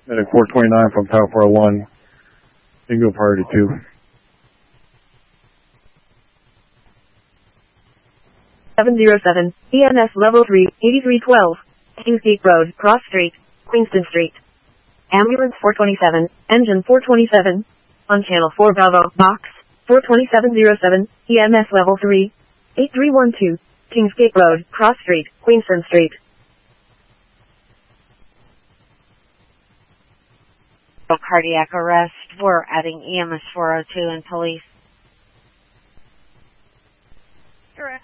Medic 429 from Tower 401. Bingo priority 2. (707) EMS level 3, 8312. Kingsgate Road, Cross Street, Queenston Street. Ambulance 427, engine 427. On channel 4 Bravo, box 42707, EMS level 3, 8312. Kingsgate Road, Cross Street, Queenston Street. Cardiac arrest. We're adding EMS 402 and police. Correct.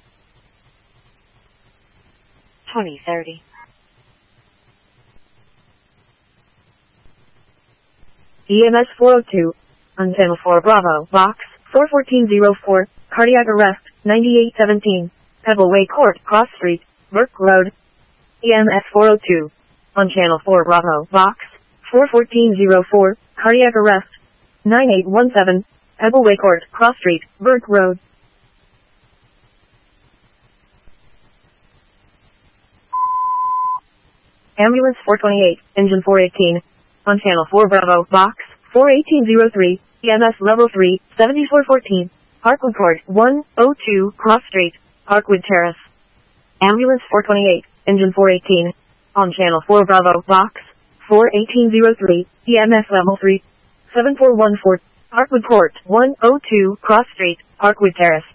2030. EMS 402. On channel 4 Bravo, box 41404. Cardiac arrest 9817. Pebbleway Court, Cross Street, Burke Road. EMS 402. On channel 4 Bravo, box 41404. Cardiac arrest 9817. Pebbleway Court, Cross Street, Burke Road. Ambulance 428, engine 418. On channel 4 Bravo, box 41803. EMS level 3, 7414. Parkwood Court, 102, Cross Street, Parkwood Terrace. Ambulance 428, engine 418. On channel 4 Bravo, box 41803. EMS level 3, 7414. Parkwood Court, 102, Cross Street, Parkwood Terrace.